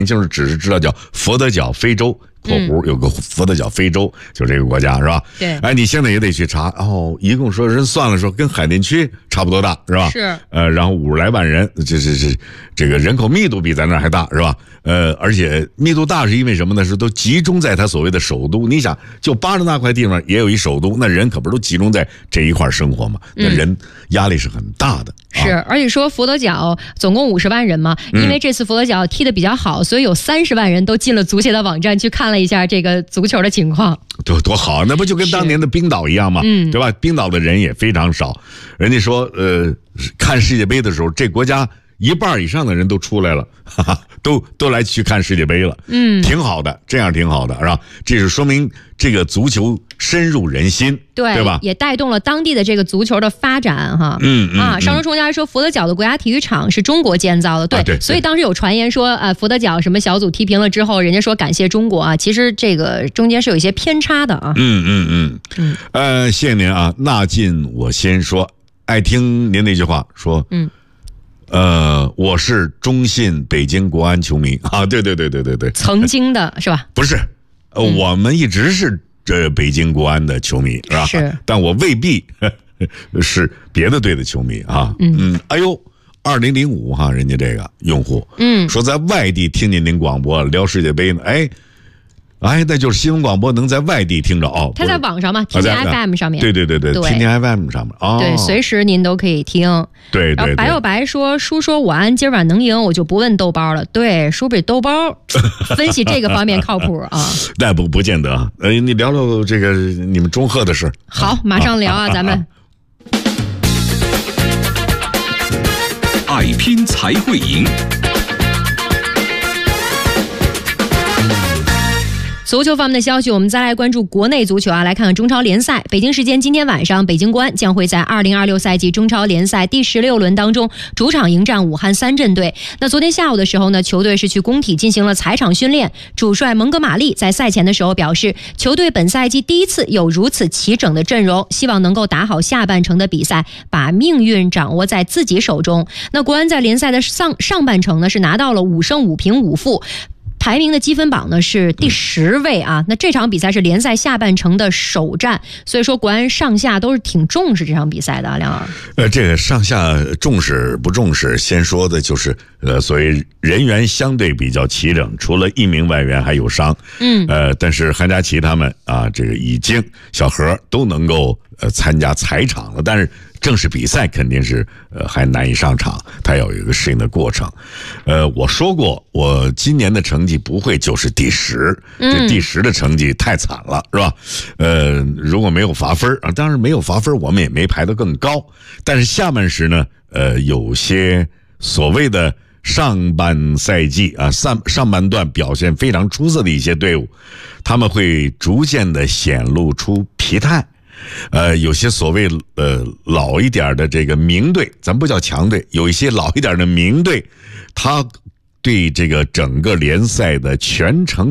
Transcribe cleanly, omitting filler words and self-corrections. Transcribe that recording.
就是只是知道叫佛得角非洲。括弧有个佛得角非洲，就这个国家是吧？ 对。 哎，你现在也得去查哦。一共说人算了说跟海淀区差不多大是吧？ 是。 然后50来万人，这个人口密度比咱那儿还大是吧？而且密度大是因为什么呢？是都集中在它所谓的首都。你想，就巴掌那块地方也有一首都，那人可不是都集中在这一块生活嘛？那人压力是很大的。 是，而且说佛得角总共50万人嘛，因为这次佛得角踢得比较好，所以有30万人都进了足协的网站去看了一下这个足球的情况。 多好，那不就跟当年的冰岛一样吗？对吧？冰岛的人也非常少，人家说看世界杯的时候，这国家1半以上的人都出来了，哈哈，都来去看世界杯了，挺好的，这样挺好的，是吧？这是说明这个足球深入人心，对吧？ 也带动了当地的这个足球的发展，哈。上周重家说佛得角的国家体育场是中国建造的，对，所以当时有传言说，佛得角什么小组踢平了之后，人家说感谢中国啊，其实这个中间是有一些偏差的啊。 谢谢您啊，那进我先说，爱听您那句话说，我是中信北京国安球迷啊，对， 曾经的是吧？ 不是，我们一直是北京国安的球迷是吧？ 是， 但我未必是别的队的球迷啊。哎呦，2005哈，人家这个用户，说在外地听见您广播聊世界杯呢，哎，那就是新闻广播能在外地听着哦。 他在网上嘛，天天 FM 上面。 对，天天 FM 上面哦。 对，随时您都可以听。 对。 然后白有白说，叔说我安今晚能赢，我就不问豆包了。对，叔比豆包分析这个方面靠谱啊。 那不见得。你聊聊这个你们中赫的事。 好，马上聊啊，咱们。 爱拼才会赢。 足球方面的消息，我们再来关注国内足球啊，来看看中超联赛。北京时间今天晚上，北京国安将会在2026赛季中超联赛第16轮当中主场迎战武汉三镇队。那昨天下午的时候呢，球队是去工体进行了踩场训练。主帅蒙哥马利在赛前的时候表示，球队本赛季第一次有如此齐整的阵容，希望能够打好下半程的比赛，把命运掌握在自己手中。那国安在联赛的上半程呢，是拿到了5胜5平5负。排名的积分榜呢是第10位啊。那这场比赛是联赛下半程的首战，所以说国安上下都是挺重视这场比赛的啊，梁老师。 这个上下重视不重视，先说的就是所谓人员相对比较齐整，除了1名外援还有伤，但是韩佳琪他们啊，这个已经小何都能够参加踩场了，但是正式比赛肯定是还难以上场，他要有一个适应的过程。我说过，我今年的成绩不会就是第10，这第10的成绩太惨了，是吧？如果没有罚分啊，当然没有罚分，我们也没排得更高。但是下半时呢，有些所谓的上半赛季啊，上半段表现非常出色的一些队伍，他们会逐渐的显露出疲态。有些所谓老一点的这个名队，咱不叫强队，有一些老一点的名队，他对这个整个联赛的全程